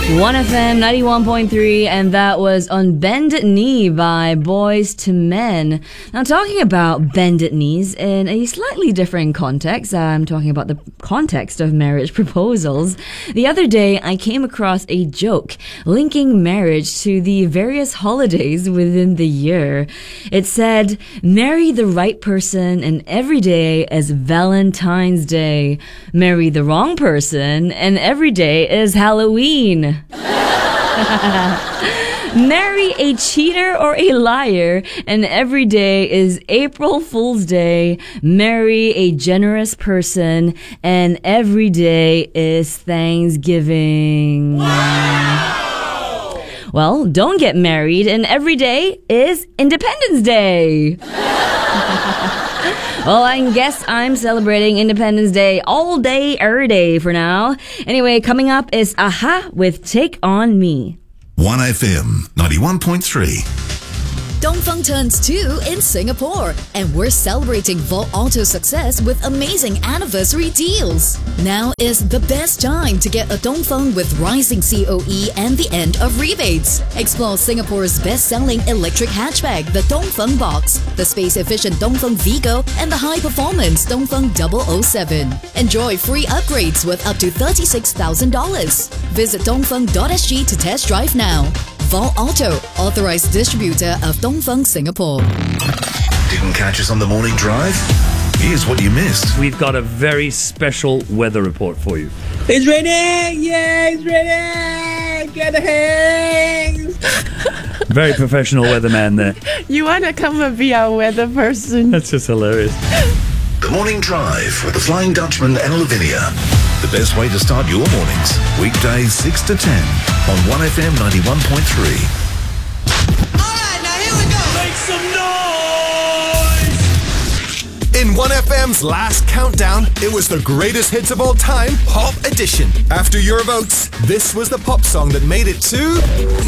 1FM 91.3, and that was On Bended Knee by Boys to Men. Now, talking about bended knees in a slightly different context, I'm talking about the context of marriage proposals. The other day, I came across a joke linking marriage to the various holidays within the year. It said, marry the right person and every day is Valentine's Day. Marry the wrong person and every day is Halloween. Marry a cheater or a liar, and every day is April Fool's Day. Marry a generous person, and every day is Thanksgiving. Wow! Well, don't get married, and every day is Independence Day. Well, I guess I'm celebrating Independence Day all day, every day for now. Anyway, coming up is Aha with Take On Me. 1FM 91.3. Dongfeng turns 2 in Singapore, and we're celebrating Volt Auto's success with amazing anniversary deals. Now is the best time to get a Dongfeng with rising COE and the end of rebates. Explore Singapore's best-selling electric hatchback, the Dongfeng Box, the space-efficient Dongfeng Vigo, and the high-performance Dongfeng 007. Enjoy free upgrades with up to $36,000. Visit dongfeng.sg to test drive now. Volt Auto, authorized distributor of Dongfeng Singapore. Didn't catch us on the morning drive? Here's what you missed. We've got a very special weather report for you. It's raining! Yeah, it's raining! Get the hands! Very professional weatherman there. You want to come and be our weather person? That's just hilarious. The morning drive with the Flying Dutchman and Lavinia. The best way to start your mornings. Weekdays 6 to 10 on 1FM 91.3. Alright, now here we go. Make some noise! In 1FM's last countdown, it was the greatest hits of all time, Pop Edition. After your votes, this was the pop song that made it to